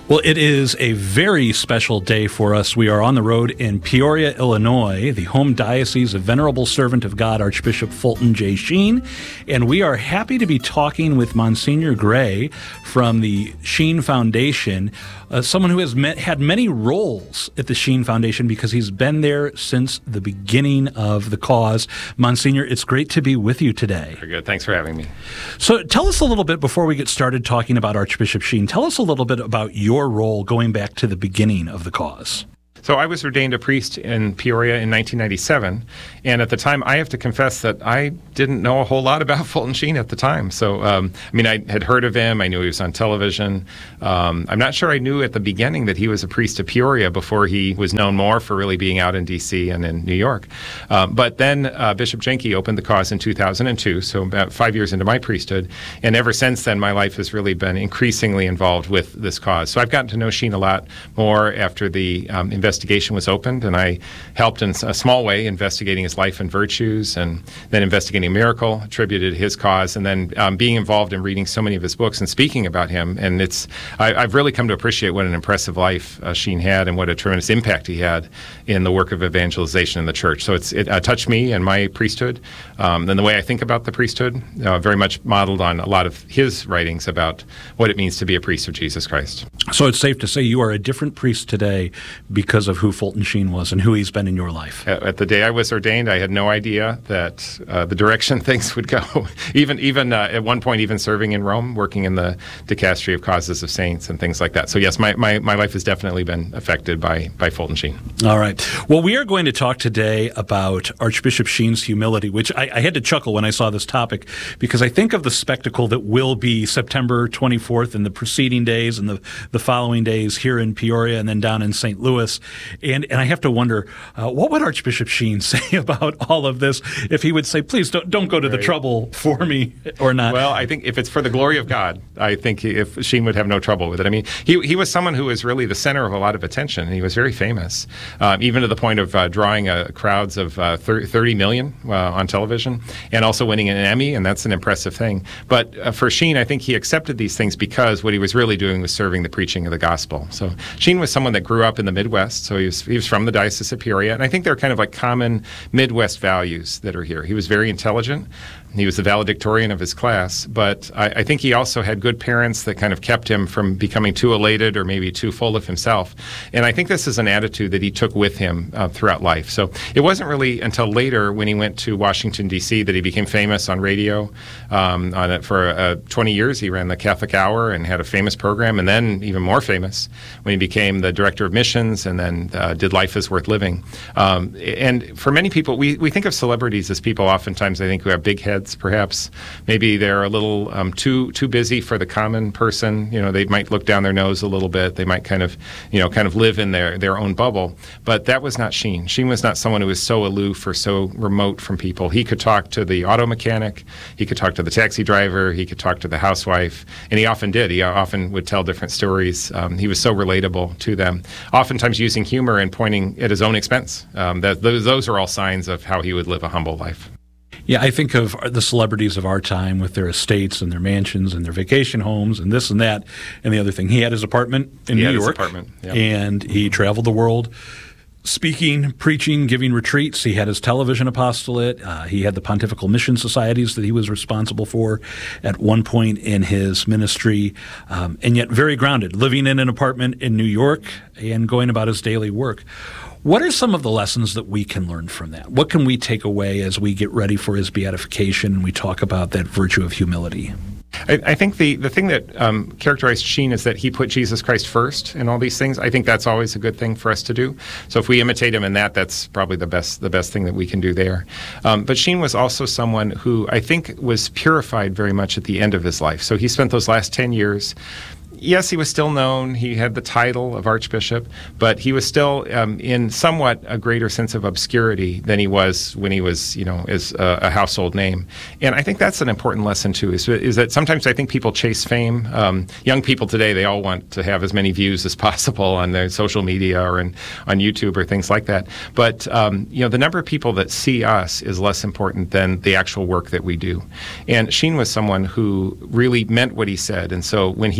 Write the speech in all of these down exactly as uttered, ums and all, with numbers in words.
Well, it is a very special day for us. We are on the road in Peoria, Illinois, the home diocese of Venerable Servant of God, Archbishop Fulton J. Sheen, and we are happy to be talking with Monsignor Gray from the Sheen Foundation, uh, someone who has met, had many roles at the Sheen Foundation because he's been there since the beginning of the cause. Monsignor, it's great to be with you today. Very good. Thanks for having me. So tell us a little bit, before we get started talking about Archbishop Sheen, tell us a little bit about your role going back to the beginning of the cause. So I was ordained a priest in Peoria in nineteen ninety-seven, and at the time I have to confess that I didn't know a whole lot about Fulton Sheen at the time. So, um, I mean, I had heard of him, I knew he was on television. Um, I'm not sure I knew at the beginning that he was a priest of Peoria before he was known more for really being out in D C and in New York. Um, but then uh, Bishop Jenke opened the cause in two thousand two, so about five years into my priesthood, and ever since then my life has really been increasingly involved with this cause. So I've gotten to know Sheen a lot more after the um, investigation investigation was opened, and I helped in a small way investigating his life and virtues, and then investigating a miracle attributed to his cause, and then um, being involved in reading so many of his books and speaking about him. And it's I, I've really come to appreciate what an impressive life uh, Sheen had and what a tremendous impact he had in the work of evangelization in the church. So it's it uh, touched me and my priesthood, um, and the way I think about the priesthood, uh, very much modeled on a lot of his writings about what it means to be a priest of Jesus Christ. So it's safe to say you are a different priest today because of who Fulton Sheen was and who he's been in your life. At the day I was ordained, I had no idea that uh, the direction things would go. even even uh, at one point, even serving in Rome, working in the dicastery of causes of saints and things like that. So yes, my, my, my life has definitely been affected by, by Fulton Sheen. All right. Well, we are going to talk today about Archbishop Sheen's humility, which I, I had to chuckle when I saw this topic because I think of the spectacle that will be September twenty-fourth and the preceding days and the, the following days here in Peoria and then down in Saint Louis. And and I have to wonder, uh, what would Archbishop Sheen say about all of this if he would say, please don't don't go to right. the trouble for me or not? Well, I think if it's for the glory of God, I think he, if Sheen would have no trouble with it. I mean, he he was someone who was really the center of a lot of attention, and he was very famous, um, even to the point of uh, drawing uh, crowds of uh, thirty million uh, on television, and also winning an Emmy, and that's an impressive thing. But uh, for Sheen, I think he accepted these things because what he was really doing was serving the preaching of the gospel. So Sheen was someone that grew up in the Midwest, so he was, he was from the Diocese of Peoria, and I think there are kind of like common Midwest values that are here. He was very intelligent. He was the valedictorian of his class, but I, I think he also had good parents that kind of kept him from becoming too elated or maybe too full of himself. And I think this is an attitude that he took with him uh, throughout life. So it wasn't really until later when he went to Washington, D C that he became famous on radio. Um, on it for uh, twenty years, he ran the Catholic Hour and had a famous program, and then even more famous when he became the director of missions and then uh, did Life is Worth Living. Um, and for many people, we, we think of celebrities as people oftentimes, I think, who have big heads. Perhaps maybe they're a little um, too too busy for the common person. You know, they might look down their nose a little bit. They might kind of, you know, kind of live in their, their own bubble. But that was not Sheen. Sheen was not someone who was so aloof or so remote from people. He could talk to the auto mechanic. He could talk to the taxi driver. He could talk to the housewife. And he often did. He often would tell different stories. Um, he was so relatable to them, oftentimes using humor and pointing at his own expense. Um, that those, those are all signs of how he would live a humble life. Yeah, I think of the celebrities of our time with their estates and their mansions and their vacation homes and this and that and the other thing. He had his apartment in he New had York, his apartment. Yep. And he traveled the world speaking, preaching, giving retreats. He had his television apostolate. Uh, he had the pontifical mission societies that he was responsible for at one point in his ministry, um, and yet very grounded, living in an apartment in New York and going about his daily work. What are some of the lessons that we can learn from that? What can we take away as we get ready for his beatification and we talk about that virtue of humility? I, I think the, the thing that um, characterized Sheen is that he put Jesus Christ first in all these things. I think that's always a good thing for us to do. So if we imitate him in that, that's probably the best the best thing that we can do there. Um, but Sheen was also someone who I think was purified very much at the end of his life. So he spent those last ten years. Yes, he was still known. He had the title of Archbishop, but he was still um, in somewhat a greater sense of obscurity than he was when he was, you know, as a, a household name. And I think that's an important lesson too. Is, is that sometimes I think people chase fame. Um, young people today, they all want to have as many views as possible on their social media or in, on YouTube or things like that. But um, you know, the number of people that see us is less important than the actual work that we do. And Sheen was someone who really meant what he said. And so when he was speaking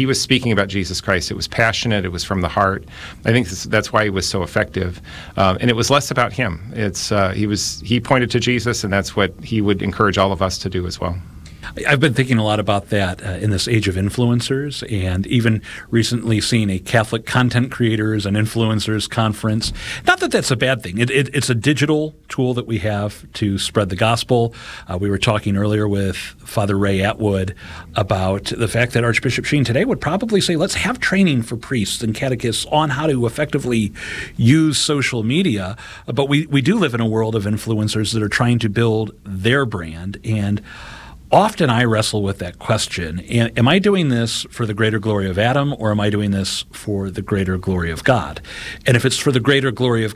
speaking about Jesus Christ. It was passionate. It was from the heart. I think this, that's why he was so effective. Um, and it was less about him. It's uh, he was he pointed to Jesus, and that's what he would encourage all of us to do as well. I've been thinking a lot about that uh, in this age of influencers, and even recently seeing a Catholic content creators and influencers conference. Not that that's a bad thing. It, it, it's a digital tool that we have to spread the gospel. Uh, we were talking earlier with Father Ray Atwood about the fact that Archbishop Sheen today would probably say, let's have training for priests and catechists on how to effectively use social media. But we, we do live in a world of influencers that are trying to build their brand, and often I wrestle with that question. Am I doing this for the greater glory of Adam, or am I doing this for the greater glory of God? And if it's for the greater glory of